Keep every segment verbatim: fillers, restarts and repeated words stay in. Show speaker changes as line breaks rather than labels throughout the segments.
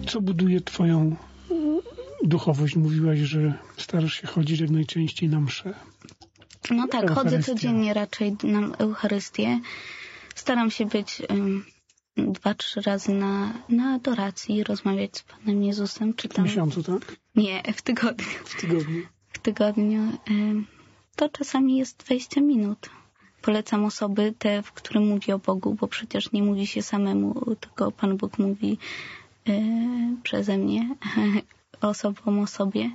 Co buduje twoją duchowość? Mówiłaś, że starasz się chodzić jak najczęściej na mszę.
No tak, chodzę
Eucharystia.
codziennie raczej na Eucharystię. Staram się być um, dwa, trzy razy na, na adoracji, rozmawiać z Panem Jezusem. Czy
W
tam...
miesiącu, tak?
Nie, w tygodniu.
W tygodniu.
W tygodniu. Um, to czasami jest dwadzieścia minut. Polecam osoby te, w które mówi o Bogu, bo przecież nie mówi się samemu, tylko Pan Bóg mówi y, przeze mnie, osobom o sobie.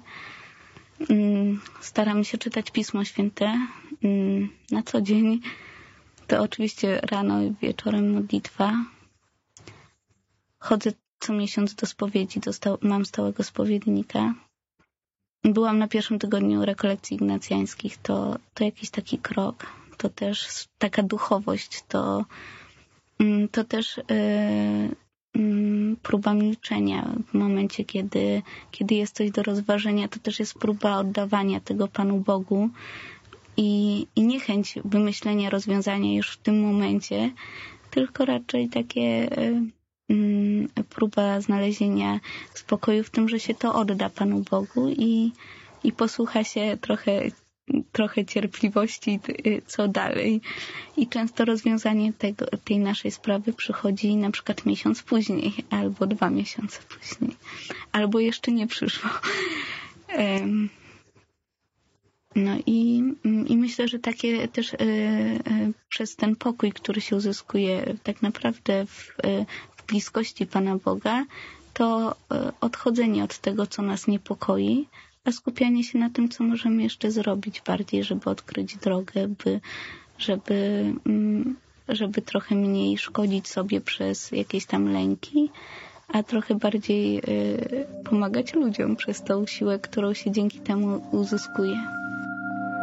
Staram się czytać Pismo Święte na co dzień. To oczywiście rano i wieczorem modlitwa. Chodzę co miesiąc do spowiedzi, do sta- mam stałego spowiednika. Byłam na pierwszym tygodniu rekolekcji ignacjańskich. To, to jakiś taki krok. To też taka duchowość. To, to też yy, yy, próba milczenia w momencie, kiedy, kiedy jest coś do rozważenia. To też jest próba oddawania tego Panu Bogu i, i niechęć wymyślenia rozwiązania już w tym momencie, tylko raczej takie yy, yy, próba znalezienia spokoju w tym, że się to odda Panu Bogu i, i posłucha się trochę trochę cierpliwości, co dalej. I często rozwiązanie tego, tej naszej sprawy przychodzi na przykład miesiąc później, albo dwa miesiące później, albo jeszcze nie przyszło. No i, i myślę, że takie też przez ten pokój, który się uzyskuje tak naprawdę w, w bliskości Pana Boga, to odchodzenie od tego, co nas niepokoi, a skupianie się na tym, co możemy jeszcze zrobić bardziej, żeby odkryć drogę, by, żeby, żeby trochę mniej szkodzić sobie przez jakieś tam lęki, a trochę bardziej pomagać ludziom przez tą siłę, którą się dzięki temu uzyskuje.